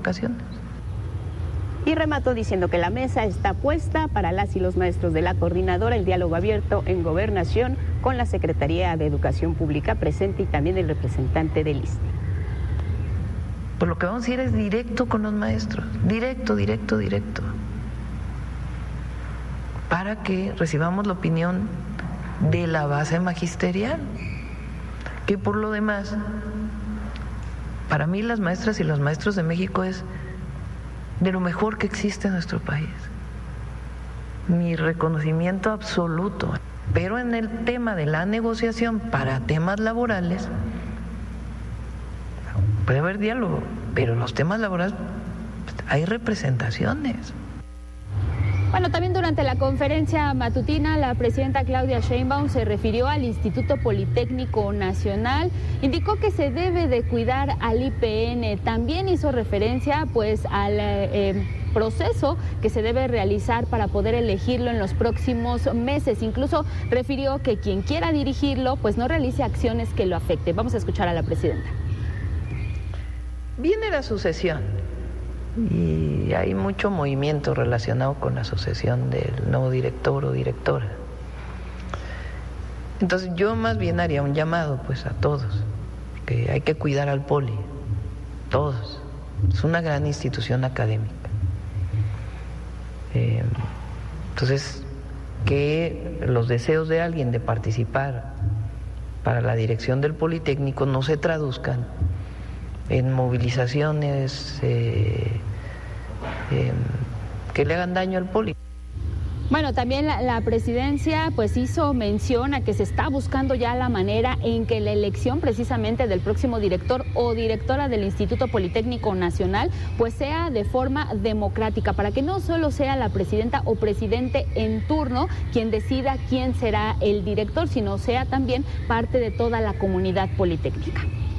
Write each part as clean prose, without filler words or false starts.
ocasiones. Y remató diciendo que la mesa está puesta para las y los maestros de la coordinadora, el diálogo abierto en Gobernación con la Secretaría de Educación Pública presente y también el representante del ISSSTE. Pues lo que vamos a ir es directo con los maestros, directo, para que recibamos la opinión de la base magisterial, que por lo demás, para mí las maestras y los maestros de México es de lo mejor que existe en nuestro país. Mi reconocimiento absoluto. Pero en el tema de la negociación para temas laborales, puede haber diálogo, pero en los temas laborales hay representaciones. Bueno, también durante la conferencia matutina, la presidenta Claudia Sheinbaum se refirió al Instituto Politécnico Nacional, indicó que se debe de cuidar al IPN, también hizo referencia pues al proceso que se debe realizar para poder elegirlo en los próximos meses, incluso refirió que quien quiera dirigirlo pues no realice acciones que lo afecten. Vamos a escuchar a la presidenta. Viene la sucesión. Y hay mucho movimiento relacionado con la sucesión del nuevo director o directora. Entonces yo más bien haría un llamado pues a todos, que hay que cuidar al Poli, todos. Es una gran institución académica. Entonces, que los deseos de alguien de participar para la dirección del Politécnico no se traduzcan en movilizaciones que le hagan daño al Poli. Bueno, también la presidencia pues hizo mención a que se está buscando ya la manera en que la elección precisamente del próximo director o directora del Instituto Politécnico Nacional pues sea de forma democrática, para que no solo sea la presidenta o presidente en turno quien decida quién será el director, sino sea también parte de toda la comunidad politécnica.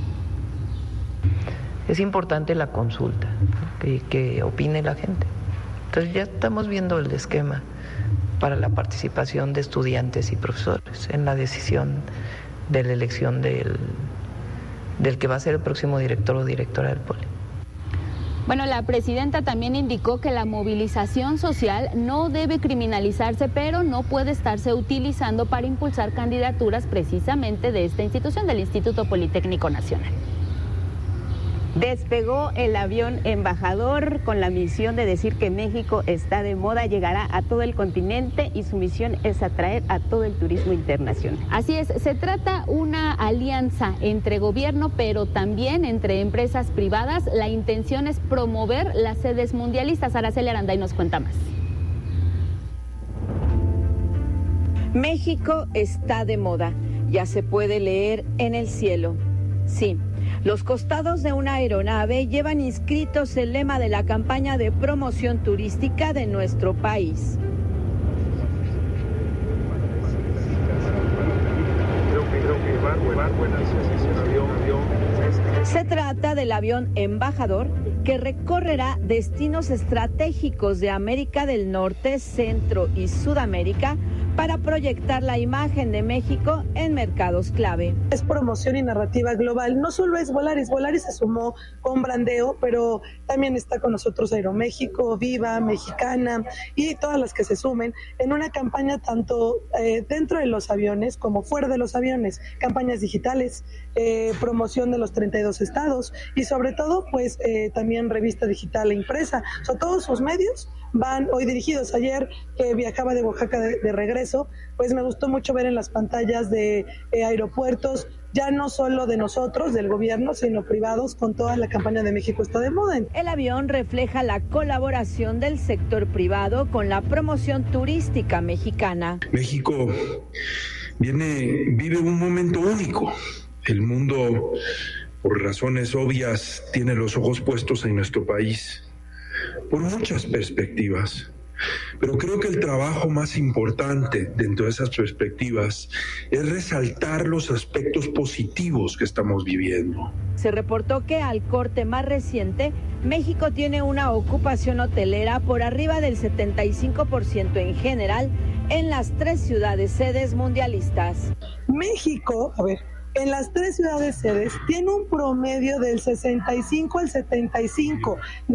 Es importante la consulta, que opine la gente. Entonces ya estamos viendo el esquema para la participación de estudiantes y profesores en la decisión de la elección del que va a ser el próximo director o directora del Poli. Bueno, la presidenta también indicó que la movilización social no debe criminalizarse, pero no puede estarse utilizando para impulsar candidaturas precisamente de esta institución, del Instituto Politécnico Nacional. Despegó el avión embajador con la misión de decir que México está de moda, llegará a todo el continente y su misión es atraer a todo el turismo internacional. Así es, se trata una alianza entre gobierno pero también entre empresas privadas. La intención es promover las sedes mundialistas. Araceli Aranday nos cuenta más. México está de moda, ya se puede leer en el cielo. Sí. Los costados de una aeronave llevan inscritos el lema de la campaña de promoción turística de nuestro país. Se trata del avión embajador que recorrerá destinos estratégicos de América del Norte, Centro y Sudamérica para proyectar la imagen de México en mercados clave. Es promoción y narrativa global, no solo es Volaris se sumó con Brandeo, pero también está con nosotros Aeroméxico, Viva, Mexicana y todas las que se sumen en una campaña tanto dentro de los aviones como fuera de los aviones, campañas digitales, promoción de los 32 estados y sobre todo pues también revista digital e impresa, o sea, todos sus medios van hoy dirigidos. Ayer que viajaba de Oaxaca de regreso, pues me gustó mucho ver en las pantallas de aeropuertos, ya no solo de nosotros, del gobierno, sino privados, con toda la campaña de México está de moda. El avión refleja la colaboración del sector privado con la promoción turística mexicana. México vive un momento único. El mundo, por razones obvias, tiene los ojos puestos en nuestro país, por muchas perspectivas. Pero creo que el trabajo más importante dentro de esas perspectivas es resaltar los aspectos positivos que estamos viviendo. Se reportó que al corte más reciente, México tiene una ocupación hotelera por arriba del 75% en general en las 3 ciudades sedes mundialistas. México, en las 3 ciudades sedes tiene un promedio del 65 al 75.